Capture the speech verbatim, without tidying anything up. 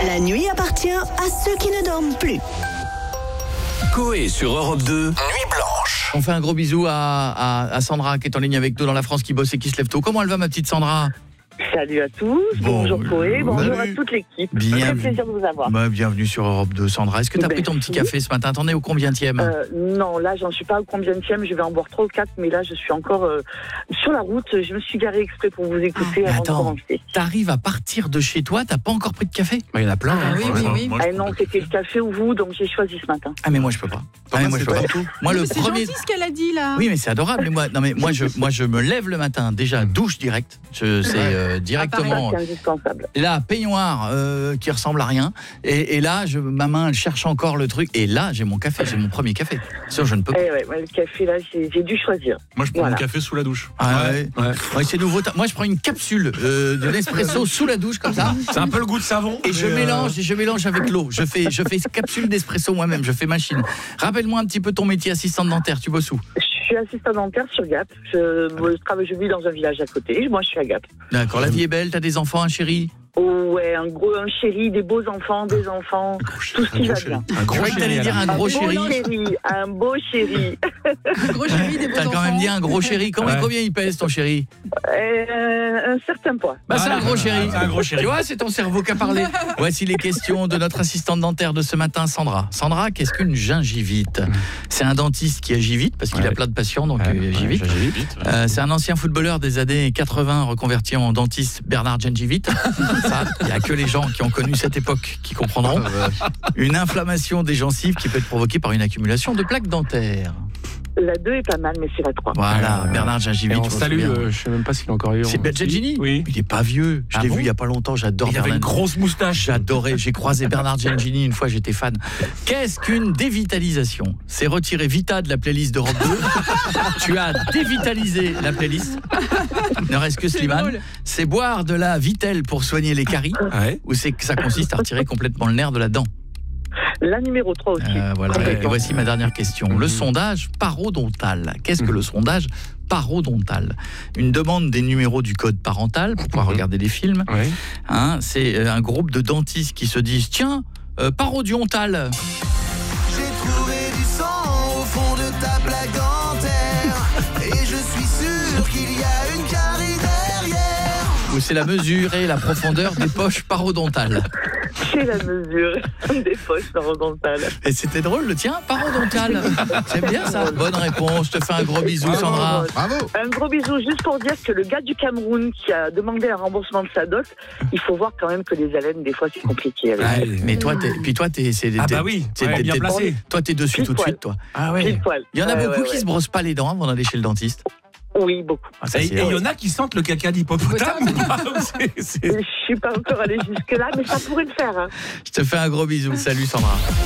La nuit appartient à ceux qui ne dorment plus. Coé sur Europe deux, Nuit Blanche. On fait un gros bisou à, à, à Sandra qui est en ligne avec nous dans la France, qui bosse et qui se lève tôt. Comment elle va, ma petite Sandra ? Salut à tous, Bon, bonjour Coé, bonjour salut. à toute l'équipe. Bien. Très plaisir de vous avoir. Bah, bienvenue sur Europe deux, Sandra. Est-ce que tu as pris ton petit café ce matin ? T'en es au combienième ? Euh, non, là, j'en suis pas au combienième, je vais en boire trois ou quatre, mais là, je suis encore euh, sur la route. Je me suis garée exprès pour vous écouter Ah, avant attends. de commencer. T'arrives à partir de chez toi, t'as pas encore pris de café ? Bah, il y en a plein. Ah, hein, oui, pour oui, l'instant. oui. Moi, je Eh non, prends c'était le café ou vous, donc j'ai choisi ce matin. Ah mais moi je peux pas. Ah, mais moi, je peux c'est pas. pas tout. Moi le C'est premier. gentil ce qu'elle a dit là. Oui mais c'est adorable. Mais moi non mais moi je moi je me lève le matin déjà douche direct. Je c'est euh, directement. C'est indispensable. Là, peignoir euh, qui ressemble à rien. Et, et là, je, ma main, elle cherche encore le truc. Et là, j'ai mon café, j'ai mon premier café. Ça, je ne peux pas. Eh ouais, ouais, le café, là, j'ai, j'ai dû choisir. Moi, je prends Voilà. mon café sous la douche. Ah ouais. Ouais. Ouais, c'est nouveau. Moi, je prends une capsule euh, de l'espresso sous la douche comme ça. C'est un peu le goût de savon. Et je mais, euh, mélange, et je mélange avec l'eau. Je fais, je fais capsule d'espresso moi-même. Je fais machine. Rappelle-moi un petit peu ton métier, assistante dentaire. Tu bosses où ? Je suis assistante dentaire sur Gap. Je, je travaille, je vis dans un village à côté. Moi, je suis à Gap. D'accord. La vie est belle. T'as des enfants, un chéri ? Oh, ouais, un gros, un chéri, des beaux enfants, des enfants, tout ce qui va bien. Un Je gros croyais que t'allais chéri, dire un alors. gros un chéri. beau chéri, un beau chéri. Un gros chéri, des beaux T'as enfants. quand même dit un gros chéri. Combien, Ouais. combien il pèse ton chéri ? Euh, un certain poids. Bah c'est Voilà. un gros chéri. C'est un gros chéri. Tu vois, c'est ton cerveau qui a parlé. Voici les questions de notre assistante dentaire de ce matin, Sandra. Sandra, qu'est-ce qu'une gingivite ? C'est un dentiste qui agit vite parce qu'il Ouais. a plein de patients, donc Ouais, il agit ouais, vite. j'agis vite, ouais. Euh, c'est un ancien footballeur des années quatre-vingts reconverti en dentiste, Bernard Gengivite. Ça, il n'y a que les gens qui ont connu cette époque qui comprendront. Une inflammation des gencives qui peut être provoquée par une accumulation de plaques dentaires. La deux est pas mal, mais c'est la trois. Voilà, Euh, Bernard Et Gengivite. on je me salue, souviens. euh, je sais même pas s'il est encore vivant. C'est Gengini ? Oui. Il est pas vieux. Je Ah l'ai bon vu il y a pas longtemps. J'adore Il avait Bernard. une grosse moustache. J'adorais, j'ai croisé Bernard Gengini une fois, j'étais fan. Qu'est-ce qu'une dévitalisation ? C'est retirer Vita de la playlist d'Europe deux. Tu as dévitalisé la playlist. Il ne reste que C'est Slimane. drôle. C'est boire de la Vitelle pour soigner les caries, Ouais. ou c'est que ça consiste à retirer complètement le nerf de la dent. La numéro trois aussi. Euh, voilà. Et Complètement. voici ma dernière question. Le sondage parodontal. Qu'est-ce que le sondage parodontal ? Une demande des numéros du code parental pour pouvoir Mhm. regarder des films. Ouais. Hein, c'est euh, un groupe de dentistes qui se disent tiens, euh, parodiontal. J'ai trouvé du sang au fond de ta plaque dentaire et je suis sûr qu'il y a une carie derrière. Où c'est la mesure et la profondeur des poches parodontales. C'est la mesure des poches parodontales. Et c'était drôle le tien, parodontal. C'est bien ça. Bonne réponse. Je te fais un gros bisou, Sandra. Bravo. Un gros bisou juste pour dire que le gars du Cameroun qui a demandé un remboursement de sa dot, il faut voir quand même que les haleines, des fois, c'est compliqué. avec Ouais, Ouais. mais toi, t'es, puis toi, t'es, c'est, Ah t'es- bah oui, c'est- ouais, t'es- bien t'es- placé. Toi, t'es dessus Pile tout de poil. suite, toi. Ah Pile ouais. poil. Il y en a Ouais, beaucoup ouais, qui ouais. se brossent pas les dents avant d'aller chez le dentiste. Oui, beaucoup. Ah, ça, Et c'est- il y en a qui sentent le caca d'hippopotame. C'est- c'est- Je suis pas encore allée jusque-là, mais ça pourrait le faire. Hein. Je te fais un gros bisou. Salut, Sandra.